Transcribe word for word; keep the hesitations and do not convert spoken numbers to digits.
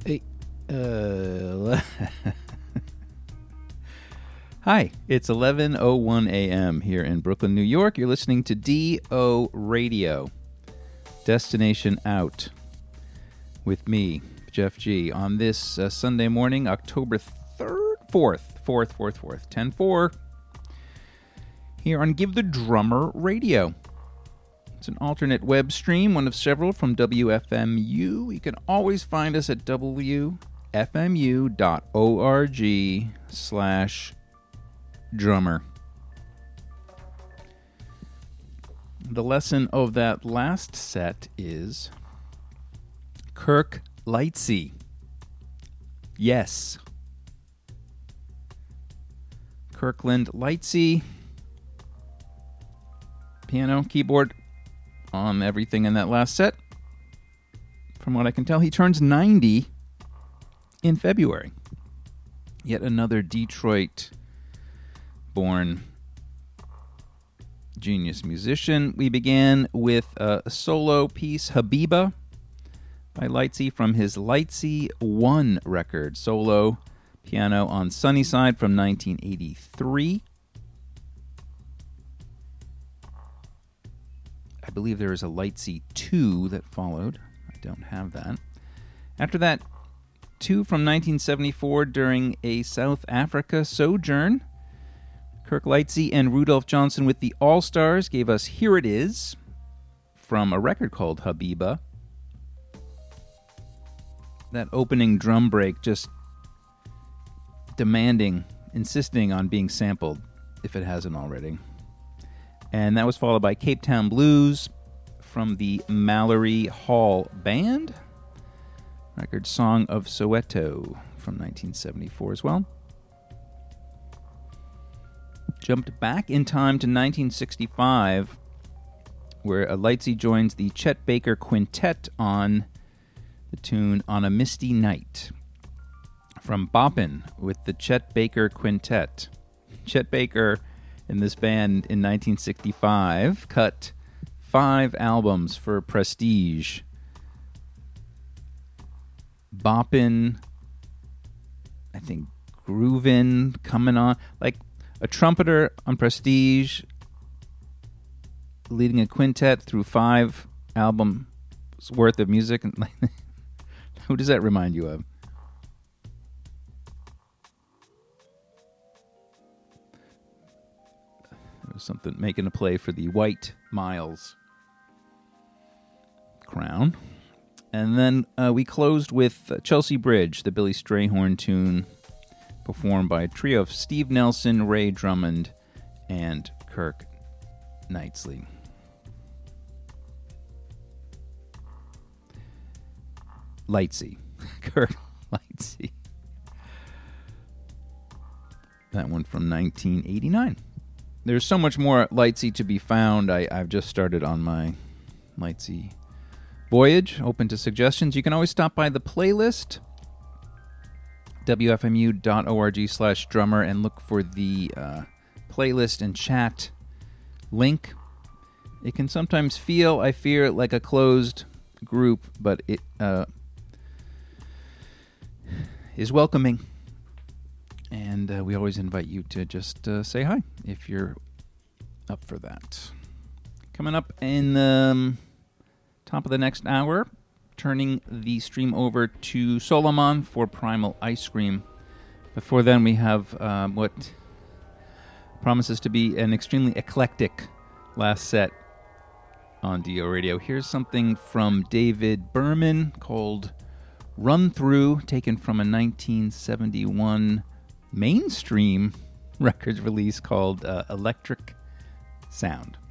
Hey, uh, hi, it's eleven oh one a.m. here in Brooklyn, New York. You're listening to D O Radio, Destination Out, with me, Jeff G, on this uh, Sunday morning, October third, fourth, fourth, fourth, fourth, ten four, here on Give the Drummer Radio. It's an alternate web stream, one of several from W F M U. You can always find us at W F M U dot org slash drummer. The lesson of that last set is Kirk Lightsey. Yes. Kirkland Lightsey. Piano, keyboard, on everything in that last set. From what I can tell, he turns ninety in February. Yet another Detroit-born genius musician. We began with a solo piece, Habiba, by Lightsey from his Lightsey one record, solo piano on Sunnyside from nineteen eighty-three. I believe there is a Lightsey two that followed. I don't have that. After that, two from nineteen seventy-four during a South Africa sojourn. Kirk Lightsey and Rudolph Johnson with the All-Stars gave us Here It Is from a record called Habiba. That opening drum break just demanding, insisting on being sampled if it hasn't already. And that was followed by Cape Town Blues from the Mallory Hall Band. Record Song of Soweto from nineteen seventy-four as well. Jumped back in time to nineteen sixty-five, where Lightsey joins the Chet Baker Quintet on the tune On a Misty Night. From Boppin' with the Chet Baker Quintet. Chet Baker in this band in nineteen sixty-five cut five albums for Prestige. Boppin', I think Groovin', Coming On, like a trumpeter on Prestige leading a quintet through five albums worth of music. Who does that remind you of? Something making a play for the White Miles crown. And then uh, we closed with uh, Chelsea Bridge, the Billy Strayhorn tune, performed by a trio of Steve Nelson, Ray Drummond, and Kirk Knightsley. Lightsey. Kirk Lightsey. That one from nineteen eighty-nine. There's so much more Lightsey to be found. I, I've just started on my Lightsey voyage. Open to suggestions. You can always stop by the playlist, W F M U dot org slash drummer, and look for the uh, playlist and chat link. It can sometimes feel, I fear, like a closed group, but it uh, is welcoming. And uh, we always invite you to just uh, say hi if you're up for that. Coming up in the um, top of the next hour, turning the stream over to Solomon for Primal Ice Cream. Before then, we have um, what promises to be an extremely eclectic last set on D O Radio. Here's something from David Berman called Run Through, taken from a nineteen seventy-one mainstream records release called uh, Electric Sound.